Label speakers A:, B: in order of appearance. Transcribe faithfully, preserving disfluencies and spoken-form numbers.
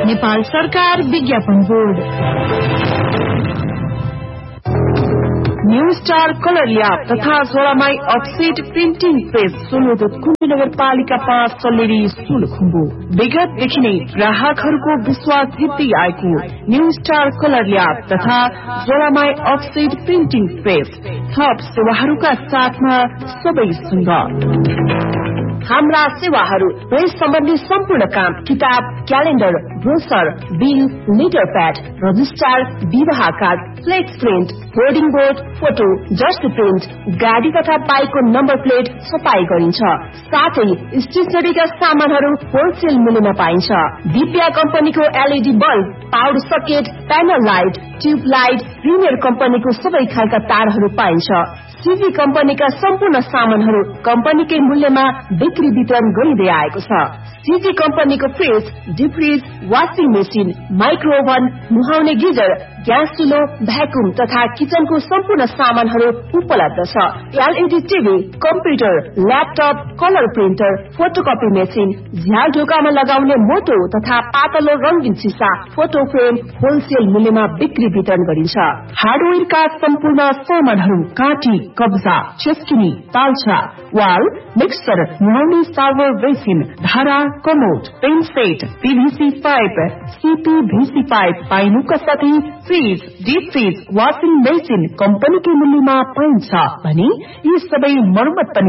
A: नेपाल सरकार विज्ञापन board. New star colour lab तथा जोरामाई अफसेट प्रिन्टिङ प्रेस सोलुदुत कुण्ड नगरपालिका पाँच सल्लेरी सोलुखुम्बु विगतदेखि नै ग्राहकहरूको विश्वास जित्दै आएको न्यू स्टार कलर ल्याब तथा जोरामाई अफसेट प्रिन्टिङ प्रेस थप सेवाहरूका साथमा सबै सुन्दर। हाम्रा सेवाहरू प्रेस सम्बन्धी सम्पूर्ण काम, किताब, calendar, brochure, bill, letter pad, registrar, विवाह card, flex print, hoarding board, photo, Jersey print, गाडी तथा बाइकको नम्बर प्लेट छपाई गरिन्छ। साथै स्टेसनरीका सामानहरू होलसेल मूल्यमा पाइन्छ। दिव्या कम्पनीको LED bulb, power socket, panel light, tube light, premier कम्पनीको सबै खालका तारहरू पाइन्छ। सीजी कम्पनीका सम्पूर्ण सामानहरू कम्पनीकै मूल्यमा बिक्री वितरण गरिँदै आएको छ। सीजी कम्पनीको fridge, deep fridge, washing machine, माइक्रोओभन, नुहाउने गिजर, ग्यास चुलो, भ्याकुम तथा किचनको सम्पूर्ण सामानहरू उपलब्ध छ। LED TV, computer, laptop, colour printer, photocopy machine, झ्याल ढोकामा लगाउने मोटो तथा पातलो रंगीन सिसा, फोटो फ्रेम होलसेल मूल्यमा बिक्री वितरण गरिन्छ। हार्डवेयरका सम्पूर्ण सामानहरू काटी, कब्जा, चेस्किनी, तालछा, वाल, मिक्सर, नुहाउने सावर बेसिन, धारा, commode, pain set, पीभीसी pipe, सीपीभीसी pipe पाइनुका साथै fridge, deep fridge, washing machine कम्पनीकै मूल्यमा पाइन्छ भने यी सबै मर्मत पनि